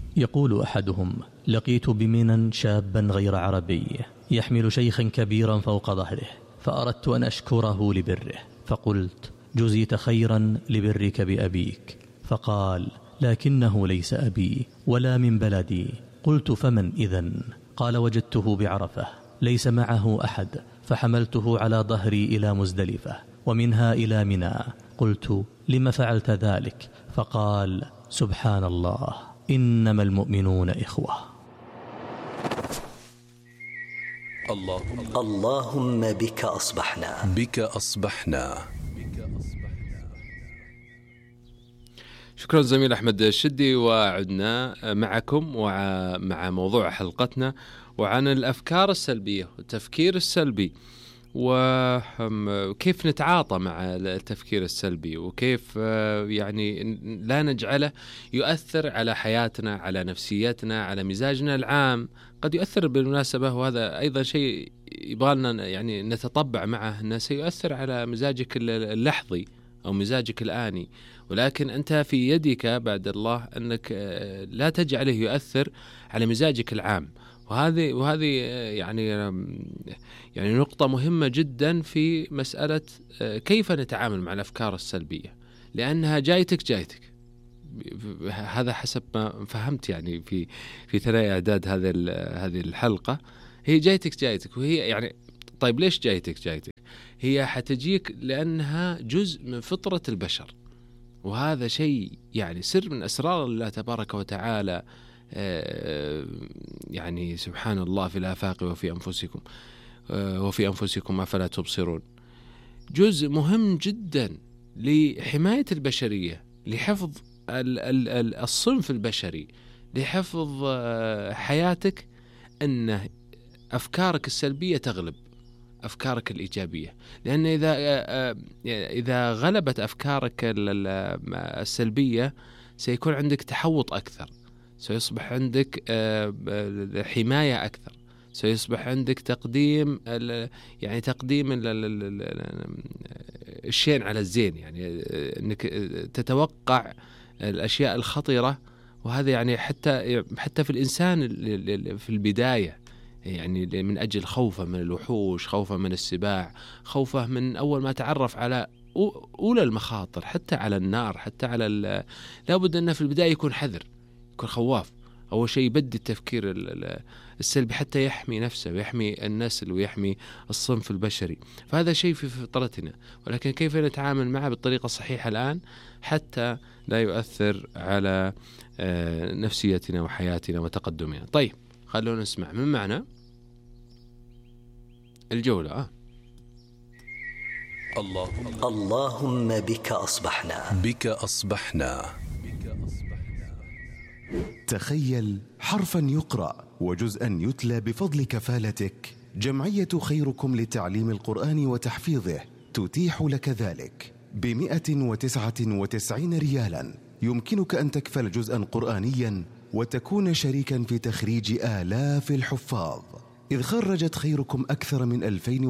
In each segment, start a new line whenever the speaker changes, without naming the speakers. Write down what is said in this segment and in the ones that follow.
يقول أحدهم: لقيت بمنى شابا غير عربي يحمل شيخا كبيرا فوق ظهره، فأردت أن أشكره لبره، فقلت: جزيت خيرا لبرك بأبيك. فقال: لكنه ليس أبي ولا من بلدي. قلت: فمن إذن؟ قال: وجدته بعرفة ليس معه أحد، فحملته على ظهري إلى مزدلفة ومنها إلى منى. قلت: لم فعلت ذلك؟ فقال: سبحان الله، إنما المؤمنون إخوة.
اللهم بك أصبحنا.
بك أصبحنا.
شكرا زميل أحمد الشدي، وعدنا معكم ومع موضوع حلقتنا وعن الأفكار السلبية والتفكير السلبي، وكيف نتعاطى مع التفكير السلبي، وكيف يعني لا نجعله يؤثر على حياتنا، على نفسيتنا، على مزاجنا العام. قد يؤثر بالمناسبة، وهذا أيضا شيء يبغالنا يعني نتطبع معه، أنه سيؤثر على مزاجك اللحظي أو مزاجك الآني، ولكن أنت في يدك بعد الله أنك لا تجعله يؤثر على مزاجك العام. وهذه يعني نقطة مهمة جدا في مسألة كيف نتعامل مع الأفكار السلبية، لأنها جايتك هذا حسب ما فهمت يعني في ثنايا إعداد هذه الحلقة. هي جايتك، وهي يعني طيب ليش جايتك؟ هي حتجيك لأنها جزء من فطرة البشر، وهذا شيء يعني سر من أسرار الله تبارك وتعالى. يعني سبحان الله في الآفاق وفي أنفسكم أفلا تبصرون. جزء مهم جدا لحماية البشرية، لحفظ الصنف البشري، لحفظ حياتك، أن أفكارك السلبية تغلب أفكارك الإيجابية. لأن إذا غلبت أفكارك السلبية سيكون عندك تحوط أكثر، سيصبح عندك حماية أكثر، سيصبح عندك تقديم الشين على الزين، يعني أنك تتوقع الأشياء الخطرة. وهذا يعني حتى في الإنسان في البداية، يعني من أجل خوفه من الوحوش، خوفه من السباع، خوفه من أول ما تعرف على أولى المخاطر، حتى على النار، حتى على لابد أنه في البداية يكون حذر، يكون خواف. أول شيء يبدي التفكير السلبي حتى يحمي نفسه ويحمي النسل ويحمي الصنف البشري. فهذا شيء في فطرتنا، ولكن كيف نتعامل معه بالطريقة الصحيحة الآن حتى لا يؤثر على نفسيتنا وحياتنا وتقدمنا. طيب خلونا نسمع من معنا الجولة.
اللهم بك أصبحنا.
بك أصبحنا.
تخيل حرفا يقرأ وجزءا يتلى بفضل كفالتك. جمعية خيركم لتعليم القرآن وتحفيظه تتيح لك ذلك ب199 ريالا. يمكنك أن تكفل جزءا قرآنيا وتكون شريكا في تخريج آلاف الحفاظ، إذ خرجت خيركم أكثر من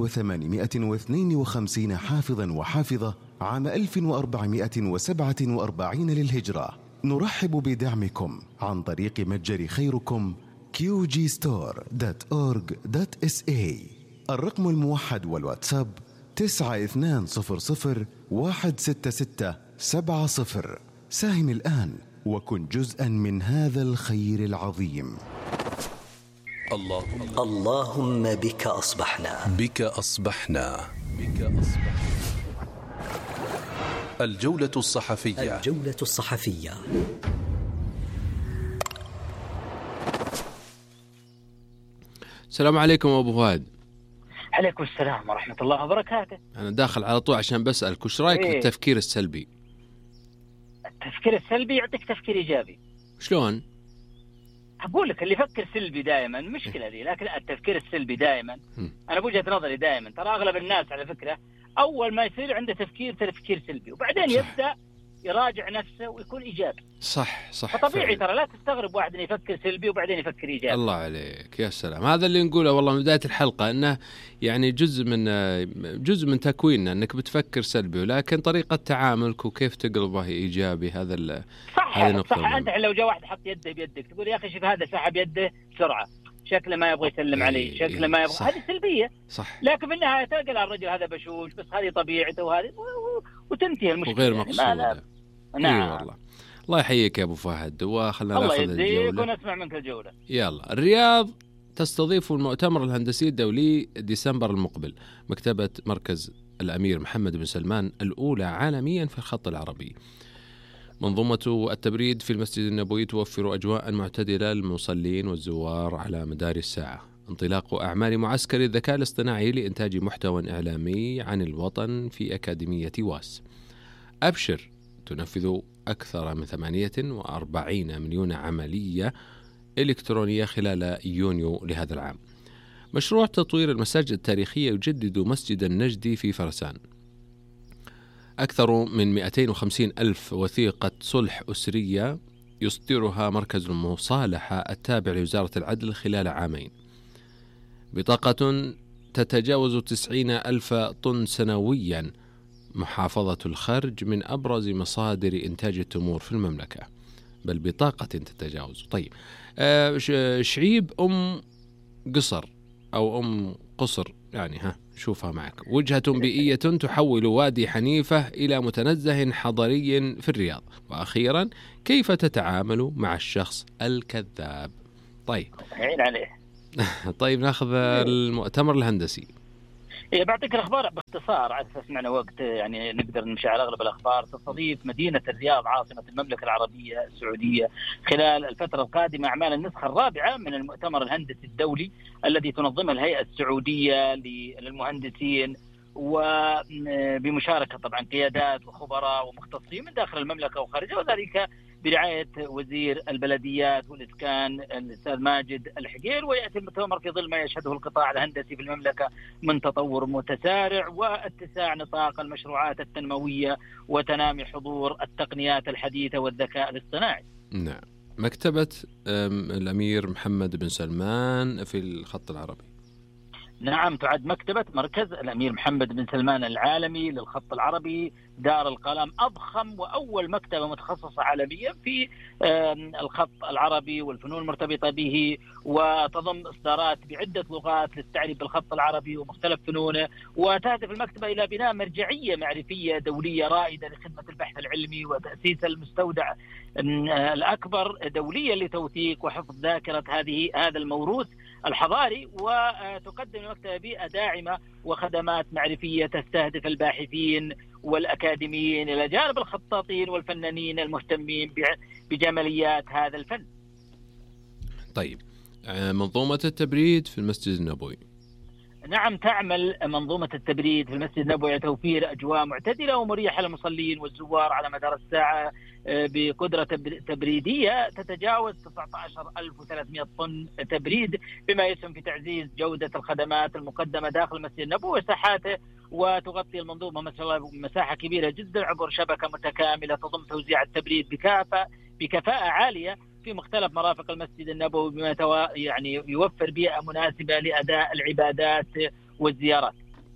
2852 حافظا وحافظة عام 1447 للهجرة. نرحب بدعمكم عن طريق متجر خيركم qgstore.org.sa. الرقم الموحد والواتساب 9200166770. ساهم الآن وكن جزءا من هذا الخير العظيم.
اللهم بك أصبحنا.
بك أصبحنا. الجولة الصحفية.
الجولة الصحفية.
السلام عليكم أبو فهد.
عليكم السلام ورحمة الله وبركاته.
أنا داخل على طول عشان بسألك وش رأيك في التفكير السلبي؟
التفكير السلبي يعطيك تفكير إيجابي.
شلون؟
أقول لك اللي يفكر سلبي دائما مشكلة دي، لكن التفكير السلبي دائما أنا بوجهة نظري دائما ترى أغلب الناس على فكرة أول ما يصير عنده تفكير سلبي، وبعدين يبدأ يراجع نفسه ويكون إيجابي.
صح.
فطبيعي ترى لا تستغرب واحد يفكر سلبي وبعدين يفكر إيجابي.
الله عليك، يا سلام. هذا اللي نقوله والله من بداية الحلقة، أنه يعني جزء من تكويننا أنك بتفكر سلبي، ولكن طريقة تعاملك وكيف تقلبه إيجابي هذا
صح. أنت لو جاء واحد حط يده بيدك تقول يا أخي شوف هذا سحب يده بسرعة، شكله ما يبغى يسلم علي، شكله ما يبغى، هذه سلبية.
صح.
لكن في النهاية تلقى الرجل هذا بشوش، بس هذه طبيعته وهذه وتنتهي المشكلة
وغير مقصودة.
نعم.
والله الله يحييك يا أبو فهد، وخلنا
ناخذ
الجولة
ونسمع منك الجولة.
يلا. الرياض تستضيف المؤتمر الهندسي الدولي ديسمبر المقبل. مكتبة مركز الأمير محمد بن سلمان الأولى عالميا في الخط العربي. منظومة التبريد في المسجد النبوي توفر أجواء معتدلة للمصلين والزوار على مدار الساعة. انطلاق أعمال معسكر الذكاء الاصطناعي لإنتاج محتوى إعلامي عن الوطن في أكاديمية واس. أبشر تنفذ أكثر من 48 مليون عملية إلكترونية خلال يونيو لهذا العام. مشروع تطوير المساجد التاريخية يجدد مسجد النجدي في فرسان. أكثر من 250 ألف وثيقة صلح أسرية يصدرها مركز المصالحة التابع لوزارة العدل خلال عامين. بطاقة تتجاوز 90 ألف طن سنويا. محافظة الخرج من أبرز مصادر إنتاج التمور في المملكة، بل بطاقة تتجاوز. طيب، شعيب أم قصر أو أم قصر، يعني شوفها معك. وجهة بيئية تحول وادي حنيفة إلى متنزه حضري في الرياض. وأخيرا، كيف تتعامل مع الشخص الكذاب؟ طيب
عين عليه.
طيب ناخذ المؤتمر الهندسي.
بعطيك الأخبار باختصار على أساس معنا وقت يعني نقدر نمشي على أغلب الأخبار. تستضيف مدينة الرياض عاصمة المملكة العربية السعودية خلال الفترة القادمة أعمال النسخة الرابعة من المؤتمر الهندسي الدولي الذي تنظمه الهيئة السعودية للمهندسين، وبمشاركة طبعا قيادات وخبراء ومختصين من داخل المملكة وخارجها، وذلك برعاية وزير البلديات والإسكان الأستاذ ماجد الحقير. ويأتي المؤتمر في ظل ما يشهده القطاع الهندسي في المملكة من تطور متسارع واتساع نطاق المشروعات التنموية وتنامي حضور التقنيات الحديثة والذكاء الاصطناعي.
نعم. مكتبة الأمير محمد بن سلمان في الخط العربي.
نعم، تعد مكتبة مركز الأمير محمد بن سلمان العالمي للخط العربي دار القلم أضخم وأول مكتبة متخصصة عالميا في الخط العربي والفنون المرتبطة به، وتضم إصدارات بعدة لغات للتعريف بالخط العربي ومختلف فنونه. وتهدف المكتبة إلى بناء مرجعية معرفية دولية رائدة لخدمة البحث العلمي وتأسيس المستودع الأكبر دوليا لتوثيق وحفظ ذاكرة هذا الموروث الحضاري. وتقدم المكتبة بيئة داعمة وخدمات معرفية تستهدف الباحثين والأكاديميين إلى جانب الخطاطين والفنانين المهتمين بجماليات هذا الفن.
طيب، منظومة التبريد في المسجد النبوي.
نعم، تعمل منظومة التبريد في المسجد النبوي على توفير أجواء معتدلة ومريحة للمصلين والزوار على مدار الساعة بقدرة تبريدية تتجاوز 19,300 طن تبريد، بما يسهم في تعزيز جودة الخدمات المقدمة داخل المسجد النبوي وساحاته. وتغطي المنظومة مساحة كبيرة جدا عبر شبكة متكاملة تضم توزيع التبريد بكفاءة عالية في مختلف مرافق المسجد النبوي، بما يعني يوفر بيئة مناسبة لأداء العبادات والزيارات.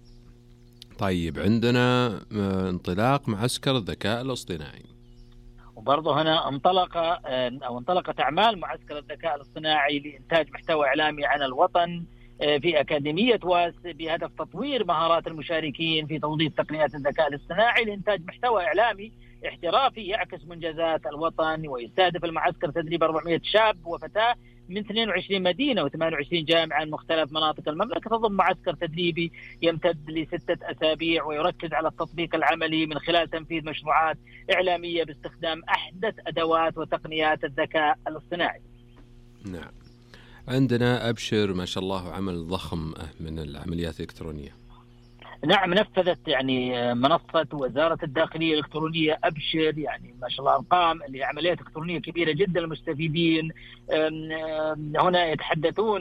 طيب، عندنا انطلاق معسكر الذكاء الاصطناعي،
وبرضه هنا انطلقت أعمال معسكر الذكاء الاصطناعي لإنتاج محتوى إعلامي عن الوطن في أكاديمية واس بهدف تطوير مهارات المشاركين في توظيف تقنيات الذكاء الاصطناعي لإنتاج محتوى إعلامي احترافي يعكس منجزات الوطن. ويستهدف المعسكر تدريب 400 شاب وفتاة من 22 مدينة و28 جامعة من مختلف مناطق المملكة. تضم معسكر تدريبي يمتد ل6 أسابيع ويركز على التطبيق العملي من خلال تنفيذ مشروعات إعلامية باستخدام أحدث أدوات وتقنيات الذكاء الاصطناعي.
نعم. عندنا أبشر ما شاء الله عمل ضخم من العمليات الإلكترونية.
نعم، نفذت يعني منصة وزارة الداخلية الإلكترونية أبشر يعني ما شاء الله أرقام لعمليات إلكترونية كبيرة جدا. المستفيدين هنا يتحدثون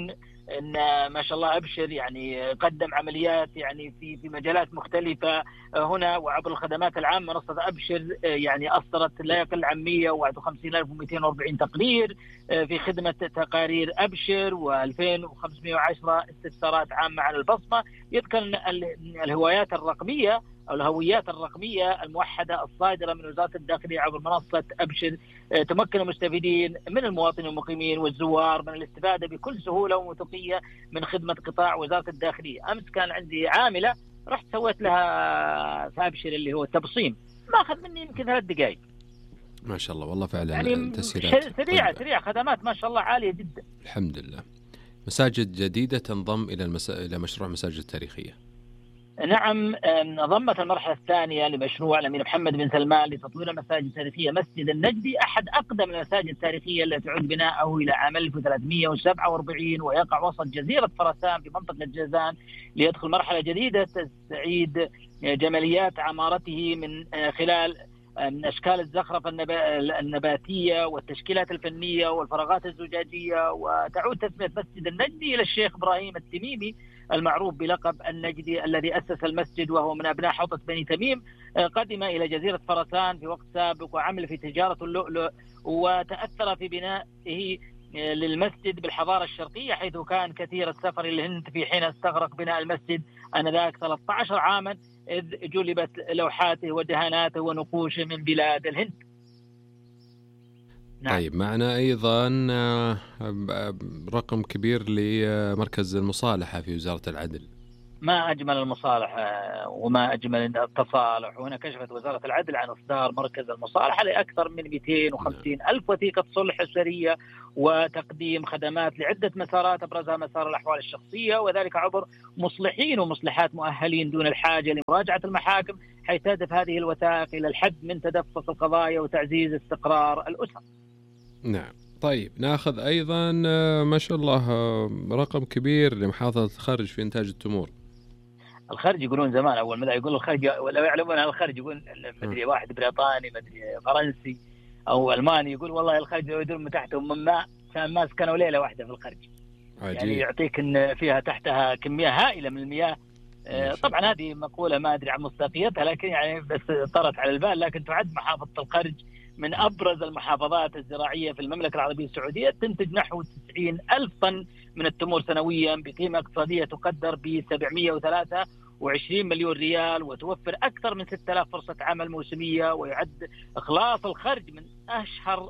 ان ما شاء الله أبشر يعني قدم عمليات يعني في مجالات مختلفة هنا وعبر الخدمات العامة. منصة أبشر يعني أصدرت لا يقل عن 151,240 تقرير في خدمة تقارير أبشر، و2510 استفسارات عامة عن البصمة. يذكر الهويات الرقمية أو الهويات الرقمية الموحدة الصادرة من وزارة الداخلية عبر منصة أبشر تمكن المستفيدين من المواطنين والمقيمين والزوار من الاستفادة بكل سهولة وموثوقية من خدمة قطاع وزارة الداخلية. أمس كان عندي عاملة رحت سويت لها في أبشر اللي هو التبصيم، ما أخذ مني يمكن 3 دقائق.
ما شاء الله والله فعلا
يعني
تسهيلات
سريعة خدمات ما شاء الله عالية جدا.
الحمد لله. مساجد جديدة تنضم إلى مشروع مساجد تاريخية.
نعم، ضمت المرحلة الثانية لمشروع الأمير محمد بن سلمان لتطوير المساجد التاريخية مسجد النجدي، أحد أقدم المساجد التاريخية التي تعود بناؤه إلى عام 1347 ويقع وسط جزيرة فرسان في منطقة جازان، ليدخل مرحلة جديدة تستعيد جماليات عمارته من خلال أشكال الزخرفة النباتية والتشكيلات الفنية والفراغات الزجاجية. وتعود تسمية مسجد النجدي إلى الشيخ إبراهيم التميمي المعروف بلقب النجدي الذي أسس المسجد، وهو من أبناء حوطة بني تميم. قدم إلى جزيرة فرسان في وقت سابق وعمل في تجارة اللؤلؤ، وتأثر في بنائه للمسجد بالحضارة الشرقية، حيث كان كثير السفر إلى الهند في حين استغرق بناء المسجد آنذاك 13 عاما، إذ جلبت لوحاته ودهاناته ونقوشه من بلاد الهند.
نعم. طيب معنا أيضا رقم كبير لمركز المصالحة في وزارة العدل.
ما أجمل المصالحة وما أجمل التصالح. وهنا كشفت وزارة العدل عن إصدار مركز المصالحة لأكثر من 250,000 وثيقة صلح أسرية وتقديم خدمات لعدة مسارات أبرزها مسار الأحوال الشخصية، وذلك عبر مصلحين ومصلحات مؤهلين دون الحاجة لمراجعة المحاكم، حيث تهدف هذه الوثائق إلى الحد من تدفق القضايا وتعزيز استقرار الأسر.
نعم. طيب ناخذ أيضا ما شاء الله رقم كبير لمحافظة الخرج في إنتاج التمور.
الخرج يقولون زمان أول ما يقول الخرج ولا يعلمون عن الخرج يقول مدري واحد بريطاني مدري فرنسي أو ألماني يقول والله الخرج يدور من تحتهم من ماء، كان ما سكنوا ليلة واحدة في الخرج. عجيب. يعني يعطيك إن فيها تحتها كمية هائلة من المياه. طبعا هذه مقولة ما أدري عن مصداقيتها، لكن يعني بس طرت على البال. لكن تعد محافظة الخرج من أبرز المحافظات الزراعية في المملكة العربية السعودية، تنتج نحو 90,000 طن من التمور سنويا بقيمة اقتصادية تقدر ب 723 مليون ريال، وتوفر أكثر من 6,000 فرصة عمل موسمية. ويعد إخلاص الخرج من أشهر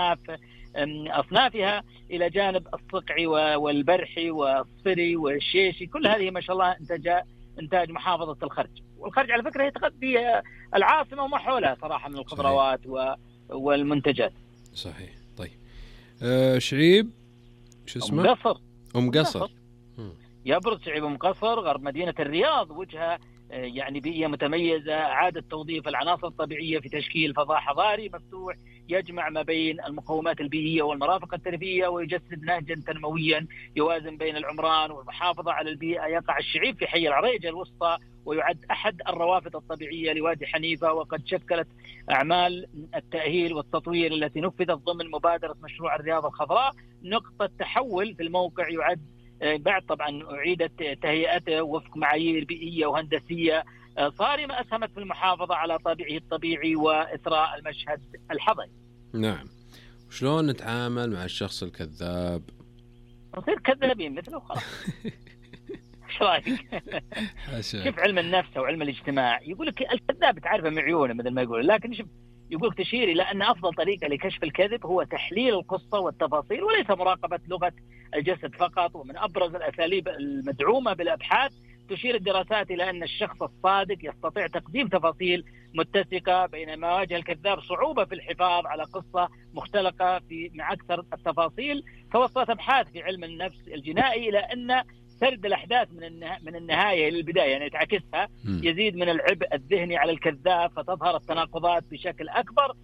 أصنافها إلى جانب الصقعي والبرحي والصفري والشيشي. كل هذه ما شاء الله إنتاج محافظة الخرج. والخرج على فكرة هي تغذي العاصمة وما حولها صراحة من الخضروات والمنتجات.
صحيح. طيب شعيب شو اسمه؟ أم قصر.
يبرز شعيب أم قصر غرب مدينة الرياض، وجهة يعني بيئة متميزة أعادت توظيف العناصر الطبيعية في تشكيل فضاء حضاري مفتوح يجمع ما بين المقومات البيئية والمرافق الترفيهية، ويجسد نهجا تنمويا يوازن بين العمران والمحافظة على البيئة. يقع الشعيب في حي العريجة الوسطى، ويعد أحد الروافد الطبيعية لوادي حنيفة، وقد شكلت أعمال التأهيل والتطوير التي نفذت ضمن مبادرة مشروع الرياض الخضراء نقطة تحول في الموقع. يعد بعد طبعا أعيدت تهيئته وفق معايير بيئية وهندسية صارمة أسهمت في المحافظة على طابعه الطبيعي وإثراء المشهد الحضري.
نعم. وشلون نتعامل مع الشخص الكذاب؟
نصير كذابين مثله خلاص. ايش رايك؟ شوف علم النفس وعلم الاجتماع يقول لك الكذاب تعرفه من عيونه مثل ما يقول، لكن شوف يقول تشير إلى أن أفضل طريقة لكشف الكذب هو تحليل القصة والتفاصيل وليس مراقبة لغة الجسد فقط. ومن أبرز الأساليب المدعومة بالأبحاث تشير الدراسات إلى أن الشخص الصادق يستطيع تقديم تفاصيل متسقة، بينما يواجه الكذاب صعوبة في الحفاظ على قصة مختلقة مع أكثر التفاصيل. توصلت أبحاث في علم النفس الجنائي إلى أن سرد الأحداث من النهاية إلى البداية يعني تعكسها يزيد من العبء الذهني على الكذاب، فتظهر التناقضات بشكل أكبر.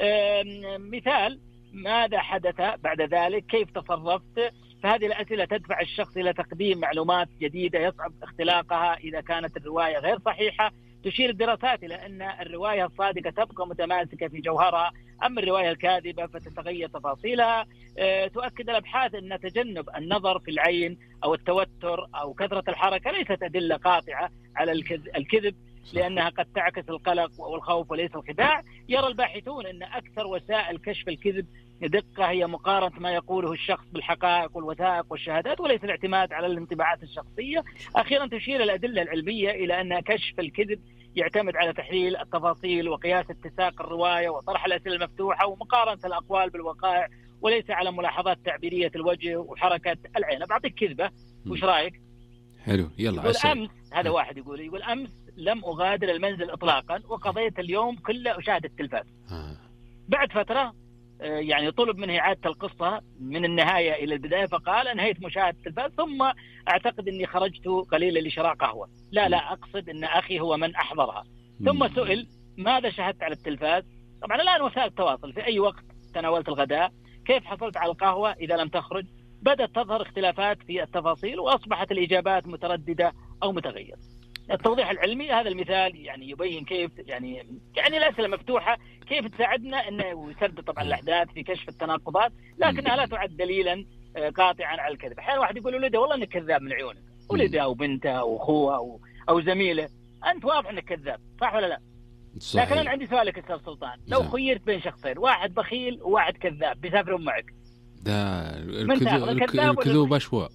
مثال ماذا حدث بعد ذلك؟ كيف تصرفت؟ فهذه الأسئلة تدفع الشخص إلى تقديم معلومات جديدة يصعب اختلاقها إذا كانت الرواية غير صحيحة. تشير الدراسات إلى أن الرواية الصادقة تبقى متماسكة في جوهرها، أما الرواية الكاذبة فتتغير تفاصيلها. تؤكد الأبحاث أن تجنب النظر في العين أو التوتر أو كثرة الحركة ليست أدلة قاطعة على الكذب، لأنها قد تعكس القلق والخوف وليس الخداع. يرى الباحثون أن أكثر وسائل كشف الكذب دقة هي مقارنة ما يقوله الشخص بالحقائق والوثائق والشهادات وليس الاعتماد على الانطباعات الشخصية. أخيرا تشير الأدلة العلمية إلى أن كشف الكذب يعتمد على تحليل التفاصيل وقياس اتساق الرواية وطرح الأسئلة المفتوحة ومقارنة الأقوال بالوقائع، وليس على ملاحظات تعبيرية الوجه وحركة العين. بعطيك كذبة، وش رأيك؟
حلو، يلا.
يقول أمس، هذا واحد يقول أمس لم أغادر المنزل إطلاقا وقضيت اليوم كله أشاهد التلفاز. بعد فترة يعني طلب منه إعادة القصة من النهاية إلى البداية، فقال أنهيت مشاهدة التلفاز ثم أعتقد أني خرجت قليلا لشراء قهوة. لا أقصد أن أخي هو من أحضرها. ثم سئل ماذا شاهدت على التلفاز؟ طبعا الآن وسائل التواصل في أي وقت تناولت الغداء، كيف حصلت على القهوة إذا لم تخرج. بدأت تظهر اختلافات في التفاصيل وأصبحت الإجابات مترددة أو متغيرة. التوضيح العلمي هذا المثال يعني يبين كيف يعني الأسئلة مفتوحة كيف تساعدنا أنه يسرد طبعا الأحداث في كشف التناقضات، لكنها لا تعد دليلا قاطعا على الكذب. أحيانا واحد يقول ولده والله إنك كذاب من عيونك، ولده أو بنته أو أخوه أو زميله، أنت واضح إنك كذاب، صح ولا لا؟ صحيح. لكن أنا عندي سؤالك أستاذ سلطان، لو خيرت بين شخصين، واحد بخيل وواحد كذاب بيسافرون معك،
ده الكذوب أشوى.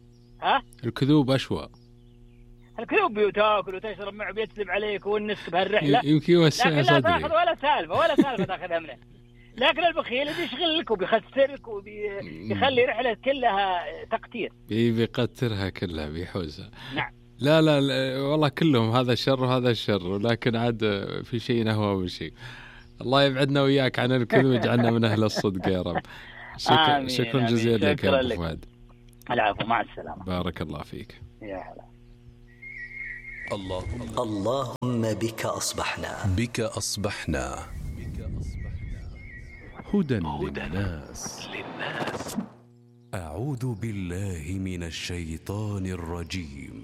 الكذوب أشوى.
الكذوب بيتاكل وتشرب معه بيكذب عليك والنص بهالرحلة،
يمكن يوسع
لكن لا تاخذ ولا سالفة تاخذها منه. لكن البخيل بيشغلك وبيخسرك وبيخلي رحلة كلها تقتير،
بيقترها كلها بيحوزها.
نعم.
لا والله كلهم هذا الشر وهذا الشر، لكن عاد في شيء نهوى وشيء. الله يبعدنا وياك عن الكذب ويجعلنا من أهل الصدق يا رب. شكرا جزيلا لك يا أبو فهد.
العفو، مع السلامة.
بارك الله فيك.
يا هلا.
اللهم بك أصبحنا.
بك أصبحنا.
هدى للناس. أعوذ بالله من الشيطان الرجيم.